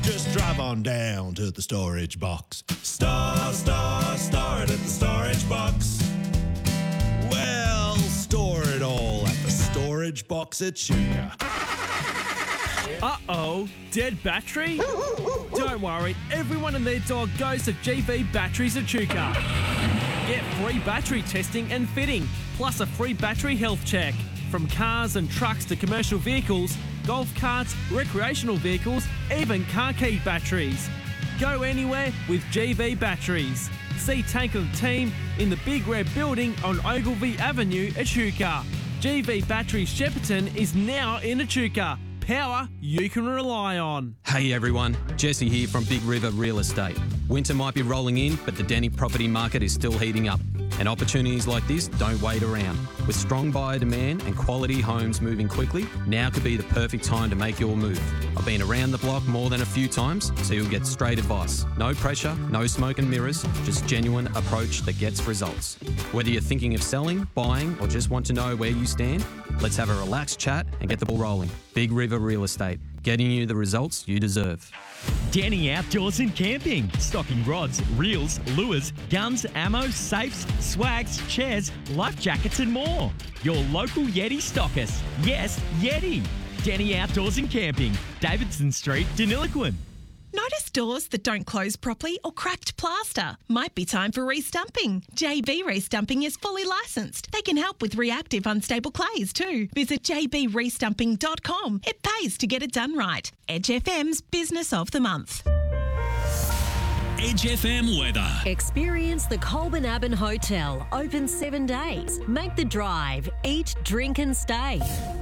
Just drive on down to the storage box. Store it at the storage box. Well, store it all at the storage box at Chuka. Uh-oh, dead battery? Don't worry, everyone and their dog goes to GV Batteries at Chuka. Get free battery testing and fitting, plus a free battery health check. From cars and trucks to commercial vehicles, golf carts, recreational vehicles, even car key batteries. Go anywhere with GV Batteries. See Tank and the team in the Big Red Building on Ogilvy Avenue at Chuka. GV Batteries Shepparton is now in Echuca. Power you can rely on. Hey everyone, Jesse here from Big River Real Estate. Winter might be rolling in, but the Denny property market is still heating up. And opportunities like this don't wait around. With strong buyer demand and quality homes moving quickly, now could be the perfect time to make your move. I've been around the block more than a few times, so you'll get straight advice. No pressure, no smoke and mirrors, just genuine approach that gets results. Whether you're thinking of selling, buying, or just want to know where you stand, let's have a relaxed chat and get the ball rolling. Big River Real Estate, getting you the results you deserve. Denny Outdoors and Camping, stocking rods, reels, lures, guns, ammo, safes, swags, chairs, life jackets and more. Your local Yeti stockist. Yes, Yeti. Denny Outdoors and Camping, Davidson Street, Deniliquin. Notice doors that don't close properly or cracked plaster? Might be time for restumping. JB Restumping is fully licensed. They can help with reactive unstable clays too. Visit jbrestumping.com. It pays to get it done right. Edge FM's Business of the Month. Edge FM weather. Experience the Colburn Abbon Hotel. Open 7 days. Make the drive. Eat, drink and stay.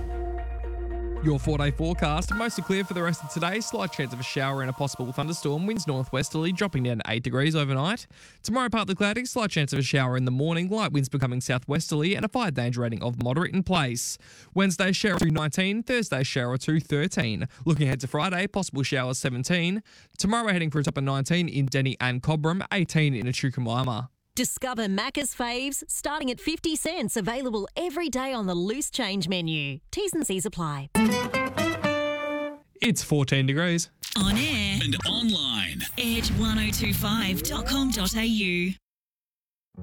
Your 4-day forecast, mostly clear for the rest of today. Slight chance of a shower and a possible thunderstorm. Winds northwesterly, dropping down to 8 degrees overnight. Tomorrow, partly cloudy, slight chance of a shower in the morning. Light winds becoming southwesterly and a fire danger rating of moderate in place. Wednesday, shower 2, 19. Thursday, shower 2, 13. Looking ahead to Friday, possible showers 17. Tomorrow, heading for a top of 19 in Denny and Cobram, 18 in Echuca. Discover Macca's faves starting at 50 cents, available every day on the loose change menu. T's and C's apply. It's 14 degrees. On air and online. Edge1025.com.au